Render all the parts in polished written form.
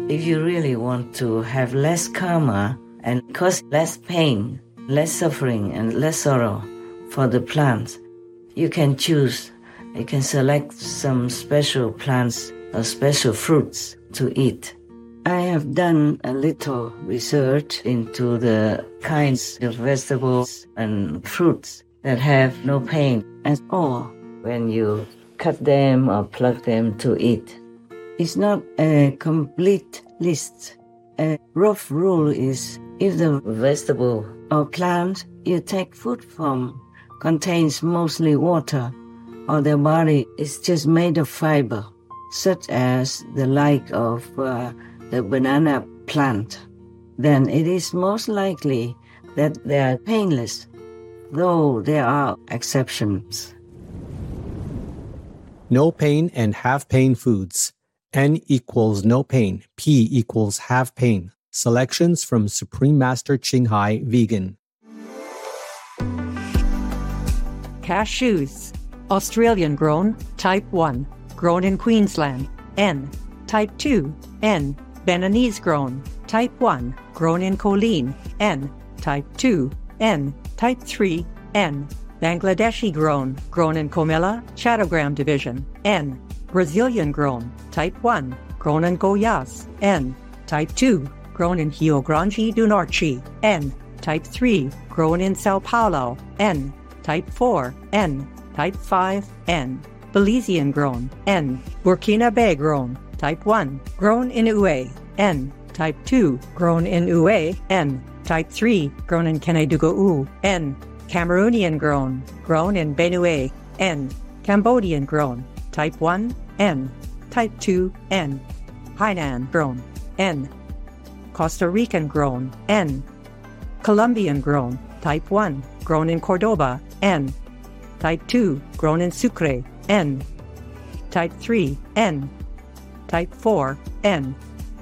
If you really want to have less karma and cause less pain, less suffering, and less sorrow for the plants, you can choose. You can select some special plants or special fruits to eat. I have done a little research into the kinds of vegetables and fruits that have no pain at all when you cut them or pluck them to eat. It's not a complete list. A rough rule is if the vegetable or plant you take food from contains mostly water, or their body is just made of fiber, such as the like of the banana plant, then it is most likely that they are painless, though there are exceptions. No pain and half pain foods. N equals no pain. P equals half pain. Selections from Supreme Master Ching Hai Vegan. Cashews. Australian grown, type 1, grown in Queensland, N. Type 2, N. Beninese grown, type 1, grown in Colleen, N. Type 2, N. Type 3, N. Bangladeshi grown, grown in Comilla, Chattogram Division, N. Brazilian grown, type 1, grown in Goiás, N. Type 2, grown in Rio Grande do Norte, N. Type 3, grown in Sao Paulo, N. Type 4, N. Type 5, N. Belizean grown, N. Burkina Faso grown, type 1, grown in Ué, N. Type 2, grown in Ué, N. Type 3, grown in Kenedugu, N. Cameroonian grown, grown in Benue, N. Cambodian grown, type 1, N. Type 2, N. Hainan grown, N. Costa Rican grown, N. Colombian grown, type 1, grown in Cordoba, N. Type 2, grown in Sucre, N. Type 3, N. Type 4, N.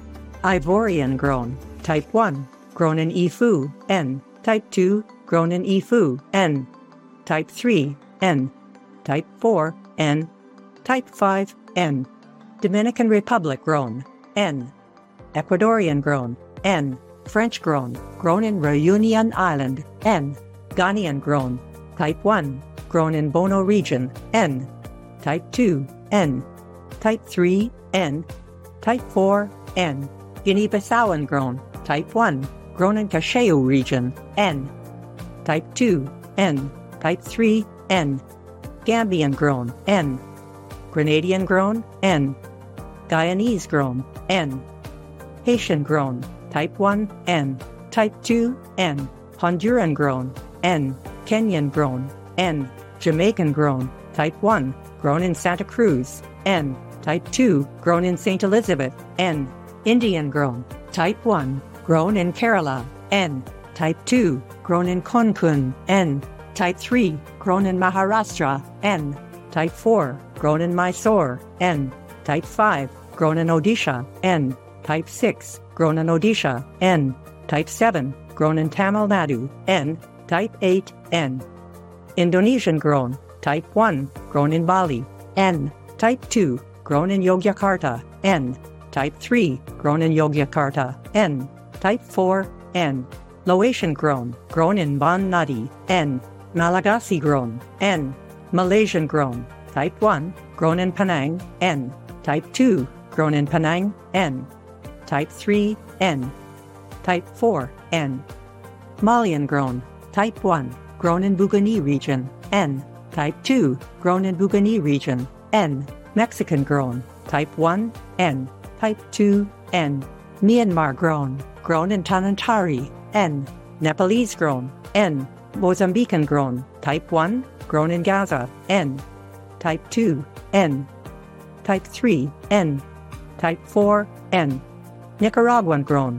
Ivorian grown, type 1, grown in Ifu, N. Type 2, grown in Ifu, N. Type 3, N. Type 4, N. Type 5, N. Dominican Republic grown, N. Ecuadorian grown, N. French grown, grown in Reunion Island, N. Ghanaian grown, type 1, grown in Bono region, N. Type 2, N. Type 3, N. Type 4, N. Guinea-Bissauan grown, type 1, grown in Cacheu region, N. Type 2, N. Type 3, N. Gambian grown, N. Grenadian grown, N. Guyanese grown, N. Haitian grown, type 1, N. Type 2, N. Honduran grown, N. Kenyan grown, N. Jamaican grown, type 1, grown in Santa Cruz, N. Type 2, grown in St. Elizabeth, N. Indian grown, type 1, grown in Kerala, N. Type 2, grown in Konkan, N. Type 3, grown in Maharashtra, N. Type 4, grown in Mysore, N. Type 5, grown in Odisha, N. Type 6, grown in Odisha, N. Type 7, grown in Tamil Nadu, N. Type 8, N. Indonesian grown, type 1, grown in Bali, N. Type 2, grown in Yogyakarta, N. Type 3, grown in Yogyakarta, N. Type 4, N. Laotian grown, grown in Ban Nadi, N. Malagasy grown, N. Malaysian grown, type 1, grown in Penang, N. Type 2, grown in Penang, N. Type 3, N. Type 4, N. Malian grown, type 1, grown in Bugani region, N. Type 2, grown in Bugani region, N. Mexican grown, type 1, N. Type 2, N. Myanmar grown, grown in Tanantari, N. Nepalese grown, N. Mozambican grown, type 1, grown in Gaza, N. Type 2, N. Type 3, N. Type 4, N. Nicaraguan grown,